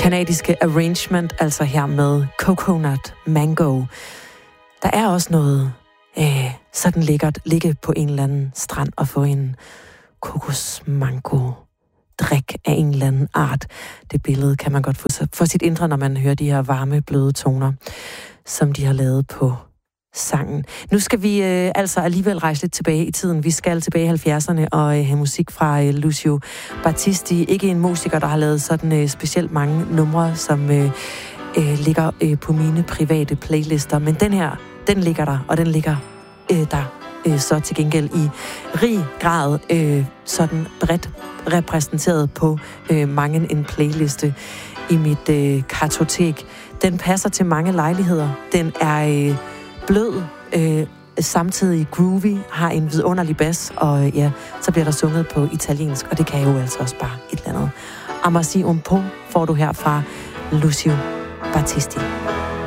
Kanadiske arrangement, altså her med Coconut Mango. Der er også noget sådan lækkert, ligge på en eller anden strand og få en kokosmango drik af en eller anden art. Det billede kan man godt få sit indre, når man hører de her varme, bløde toner, som de har lavet på sangen. Nu skal vi altså alligevel rejse lidt tilbage i tiden. Vi skal tilbage i 70'erne og have musik fra Lucio Battisti. Ikke en musiker, der har lavet sådan specielt mange numre, som ligger på mine private playlister. Men den her, den ligger der, og den ligger der så til gengæld i rig grad sådan bredt repræsenteret på mange en playliste i mit kartotek. Den passer til mange lejligheder. Den er blød, samtidig groovy, har en vidunderlig bas, og ja, så bliver der sunget på italiensk, og det kan jo altså også bare et eller andet. Amarsi un po' får du her fra Lucio Battisti.